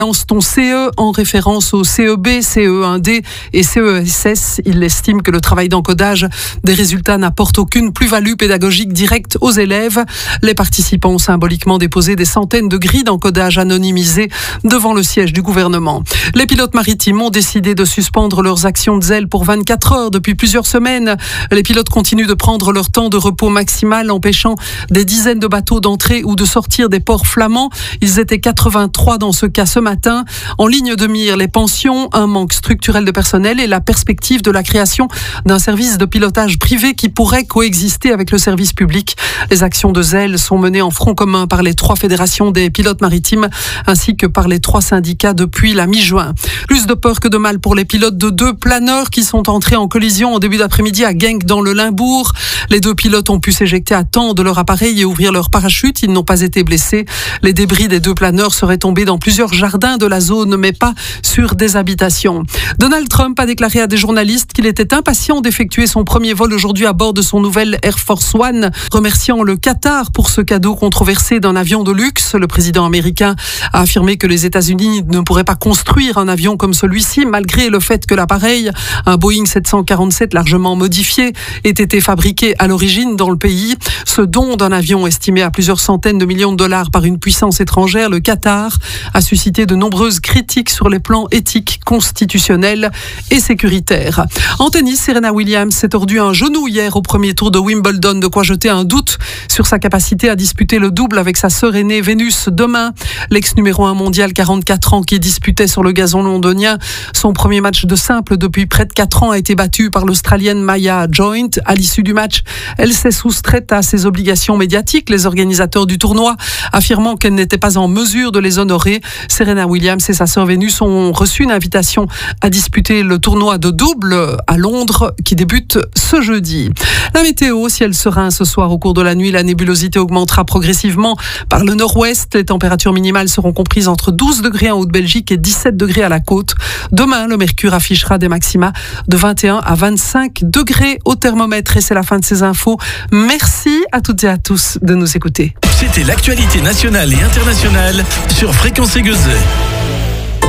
Lance ton CE en référence au CEB, CE1D et CESS. Il estime que le travail d'encodage des résultats n'apporte aucune plus-value pédagogique directe aux élèves. Les participants ont symboliquement déposé des centaines de grilles d'encodage anonymisées devant le siège du gouvernement. Les pilotes maritimes ont décidé de suspendre leurs actions de zèle pour 24 heures depuis plusieurs semaines. Les pilotes continuent de prendre leur temps de repos maximal, empêchant des dizaines de bateaux d'entrer ou de sortir des ports flamands. Ils étaient 83 dans ce cas ce matin. En ligne de mire, les pensions, un manque structurel de personnel et la perspective de la création d'un service de pilotage privé qui pourrait coexister avec le service public. Les actions de zèle sont menées en front commun par les 3 fédérations des pilotes maritimes ainsi que par les 3 syndicats depuis la mi-juin. Plus de peur que de mal pour les pilotes de 2 planeurs qui sont entrés en collision en début d'après-midi à Genk dans le Limbourg. Les 2 pilotes ont pu s'éjecter à temps de leur appareil et ouvrir leur parachute. Ils n'ont pas été blessés. Les débris des 2 planeurs seraient tombés dans plusieurs jardins de la zone, mais pas sur des habitations. Donald Trump a déclaré à des journalistes qu'il était impatient d'effectuer son premier vol aujourd'hui à bord de son nouvel Air Force One, remerciant le Qatar pour ce cadeau controversé d'un avion de luxe. Le président américain a affirmé que les États-Unis ne pourraient pas construire un avion comme celui-ci, malgré le fait que l'appareil, un Boeing 747 largement modifié, ait été fabriqué à l'origine dans le pays. Ce don d'un avion estimé à plusieurs centaines de millions de dollars par une puissance étrangère, le Qatar, a suscité de nombreuses critiques sur les plans éthiques, constitutionnels et sécuritaires. En tennis, Serena Williams s'est tordu un genou hier au premier tour de Wimbledon, de quoi jeter un doute sur sa capacité à disputer le double avec sa sœur aînée Vénus demain. L'ex numéro 1 mondial, 44 ans, qui disputait sur le gazon londonien son premier match de simple depuis près de 4 ans, a été battu par l'Australienne Maya Joint. À l'issue du match, elle s'est soustraite à ses obligations médiatiques, les organisateurs du tournoi affirmant qu'elle n'était pas en mesure de les honorer. Serena Williams et sa sœur Vénus ont reçu une invitation à disputer le tournoi de double à Londres qui débute ce jeudi. La météo, ciel serein ce soir. Au cours de la nuit, la nébulosité augmentera progressivement par le nord-ouest. Les températures minimales seront comprises entre 12 degrés en Haute-Belgique et 17 degrés à la côte. Demain, le mercure affichera des maxima de 21 à 25 degrés au thermomètre. Et c'est la fin de ces infos. Merci à toutes et à tous de nous écouter. C'était l'actualité nationale et internationale sur Fréquence Aiguezet.